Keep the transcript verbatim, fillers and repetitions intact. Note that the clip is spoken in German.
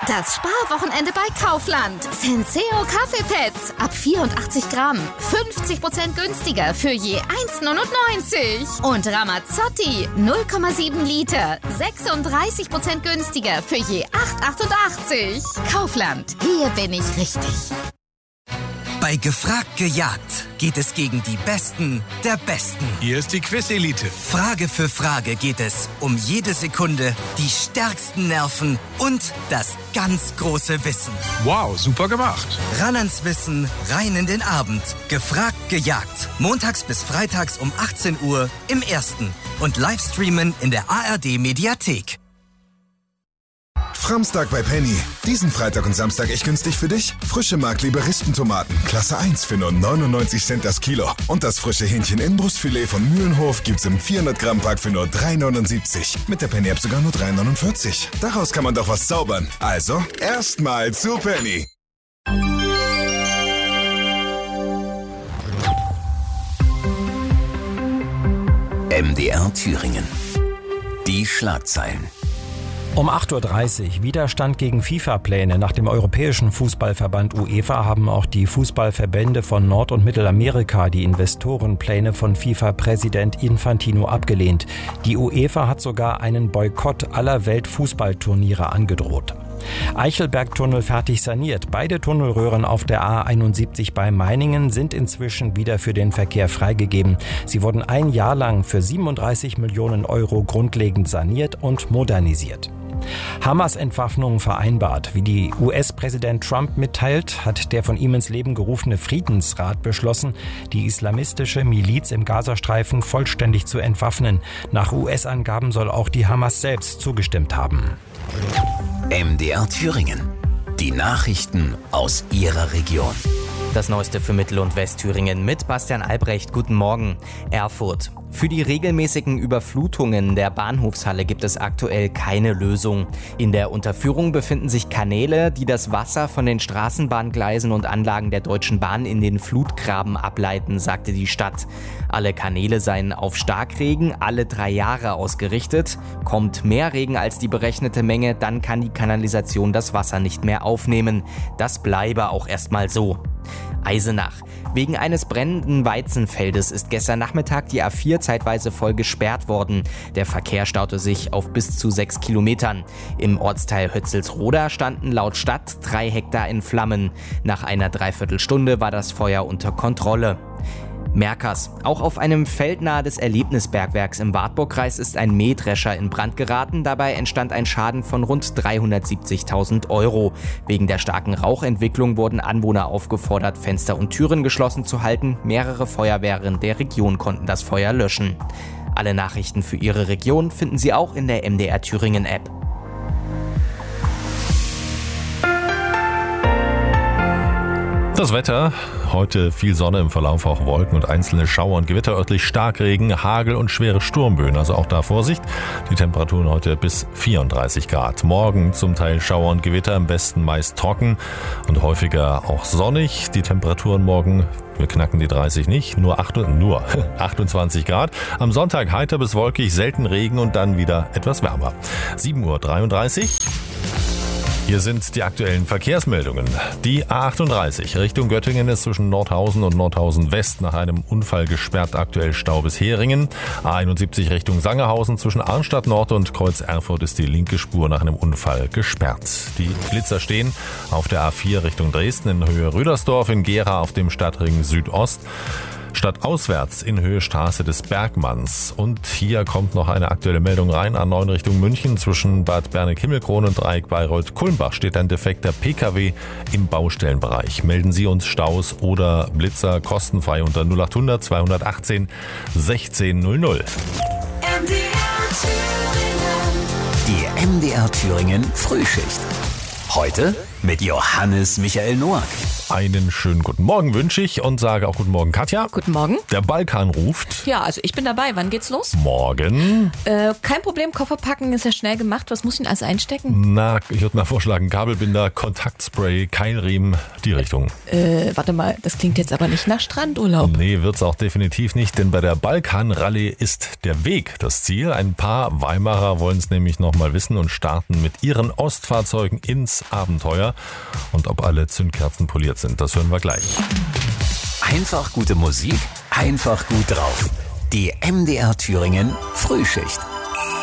Das Sparwochenende bei Kaufland. Senseo Kaffeepads ab vierundachtzig Gramm. fünfzig Prozent günstiger für je eins neunundneunzig. Und Ramazzotti null Komma sieben Liter. sechsunddreißig Prozent günstiger für je acht achtundachtzig. Kaufland. Hier bin ich richtig. Bei Gefragt gejagt geht es gegen die Besten der Besten. Hier ist die Quiz-Elite. Frage für Frage geht es um jede Sekunde, die stärksten Nerven und das ganz große Wissen. Wow, super gemacht. Ran ans Wissen, rein in den Abend. Gefragt gejagt. Montags bis freitags um achtzehn Uhr im Ersten. Und Livestreamen in der A R D-Mediathek. Framstag bei Penny. Diesen Freitag und Samstag echt günstig für dich? Frische Markleber Rispentomaten, Klasse eins für nur neunundneunzig Cent das Kilo. Und das frische Hähnchen-Innenbrustfilet von Mühlenhof gibt's im vierhundert Gramm Pack für nur drei neunundsiebzig. Mit der Penny-App sogar nur drei neunundvierzig. Daraus kann man doch was zaubern. Also, erstmal zu Penny. M D R Thüringen. Die Schlagzeilen. Um acht Uhr dreißig. Widerstand gegen FIFA-Pläne. Nach dem Europäischen Fußballverband UEFA haben auch die Fußballverbände von Nord- und Mittelamerika die Investorenpläne von FIFA-Präsident Infantino abgelehnt. Die UEFA hat sogar einen Boykott aller Weltfußballturniere angedroht. Eichelbergtunnel fertig saniert. Beide Tunnelröhren auf der A einundsiebzig bei Meiningen sind inzwischen wieder für den Verkehr freigegeben. Sie wurden ein Jahr lang für siebenunddreißig Millionen Euro grundlegend saniert und modernisiert. Hamas-Entwaffnung vereinbart. Wie die U S-Präsident Trump mitteilt, hat der von ihm ins Leben gerufene Friedensrat beschlossen, die islamistische Miliz im Gazastreifen vollständig zu entwaffnen. Nach U S-Angaben soll auch die Hamas selbst zugestimmt haben. M D R Thüringen. Die Nachrichten aus Ihrer Region. Das Neueste für Mittel- und Westthüringen mit Bastian Albrecht. Guten Morgen. Erfurt. Für die regelmäßigen Überflutungen der Bahnhofshalle gibt es aktuell keine Lösung. In der Unterführung befinden sich Kanäle, die das Wasser von den Straßenbahngleisen und Anlagen der Deutschen Bahn in den Flutgraben ableiten, sagte die Stadt. Alle Kanäle seien auf Starkregen alle drei Jahre ausgerichtet. Kommt mehr Regen als die berechnete Menge, dann kann die Kanalisation das Wasser nicht mehr aufnehmen. Das bleibe auch erstmal so. Eisenach. Wegen eines brennenden Weizenfeldes ist gestern Nachmittag die A vier zeitweise voll gesperrt worden. Der Verkehr staute sich auf bis zu sechs Kilometern. Im Ortsteil Hötzelsroda standen laut Stadt drei Hektar in Flammen. Nach einer Dreiviertelstunde war das Feuer unter Kontrolle. Merkers. Auch auf einem Feld nahe des Erlebnisbergwerks im Wartburgkreis ist ein Mähdrescher in Brand geraten. Dabei entstand ein Schaden von rund dreihundertsiebzigtausend Euro. Wegen der starken Rauchentwicklung wurden Anwohner aufgefordert, Fenster und Türen geschlossen zu halten. Mehrere Feuerwehren der Region konnten das Feuer löschen. Alle Nachrichten für Ihre Region finden Sie auch in der M D R Thüringen App. Das Wetter, heute viel Sonne, im Verlauf auch Wolken und einzelne Schauer und Gewitter, örtlich Starkregen, Hagel und schwere Sturmböen, also auch da Vorsicht. Die Temperaturen heute bis vierunddreißig Grad. Morgen zum Teil Schauer und Gewitter, im Westen meist trocken und häufiger auch sonnig. Die Temperaturen morgen, wir knacken die dreißig nicht, nur, acht, nur achtundzwanzig Grad. Am Sonntag heiter bis wolkig, selten Regen und dann wieder etwas wärmer. sieben Uhr dreiunddreißig. Hier sind die aktuellen Verkehrsmeldungen. Die A achtunddreißig Richtung Göttingen ist zwischen Nordhausen und Nordhausen West nach einem Unfall gesperrt, aktuell Stau bis Heringen. A einundsiebzig Richtung Sangerhausen zwischen Arnstadt Nord und Kreuz Erfurt ist die linke Spur nach einem Unfall gesperrt. Die Blitzer stehen auf der A vier Richtung Dresden in Höhe Rüdersdorf, in Gera auf dem Stadtring Südost. Stadtauswärts in Höhe Straße des Bergmanns. Und hier kommt noch eine aktuelle Meldung rein. A neun Richtung München zwischen Bad Berneck-Himmelkron und Dreieck Bayreuth-Kulmbach steht ein defekter P K W im Baustellenbereich. Melden Sie uns Staus oder Blitzer kostenfrei unter null achthundert zweihundertachtzehn sechzehn null null. M D R Thüringen. Die M D R Thüringen Frühschicht. Heute mit Johannes Michael Noack. Einen schönen guten Morgen wünsche ich und sage auch guten Morgen, Katja. Guten Morgen. Der Balkan ruft. Ja, also ich bin dabei. Wann geht's los? Morgen. Äh, kein Problem, Koffer packen ist ja schnell gemacht. Was muss ich denn alles einstecken? Na, ich würde mal vorschlagen, Kabelbinder, Kontaktspray, Keilriemen, die Richtung. Äh, warte mal, das klingt jetzt aber nicht nach Strandurlaub. Nee, wird's auch definitiv nicht, denn bei der Balkan-Rallye ist der Weg das Ziel. Ein paar Weimarer wollen es nämlich noch mal wissen und starten mit ihren Ostfahrzeugen ins Abenteuer. Und ob alle Zündkerzen poliert sind, das hören wir gleich. Einfach gute Musik, einfach gut drauf. Die M D R Thüringen Frühschicht.